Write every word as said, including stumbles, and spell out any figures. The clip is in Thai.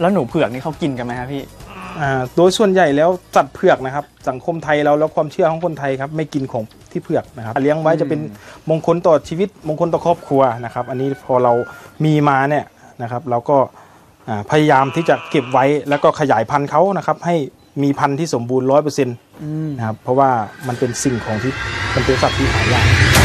แล้วหนูเผือกนี่เขากินกันไหมครับพี่อ่าโดยส่วนใหญ่แล้วสัตว์เผือกนะครับสังคมไทยเราแล้วความเชื่อของคนไทยครับไม่กินของที่เผือกนะครับเลี้ยงไว้จะเป็นมงคลต่อชีวิตมงคลต่อครอบครัวนะครับอันนี้พอเรามีมาเนี่ยนะครับเราก็พยายามที่จะเก็บไว้แล้วก็ขยายพันธุ์เขานะครับให้มีพันธุ์ที่สมบูรณ์ร้อยเปอร์เซ็นต์นะครับเพราะว่ามันเป็นสิ่งของที่มันเป็นสัตว์ที่หายาก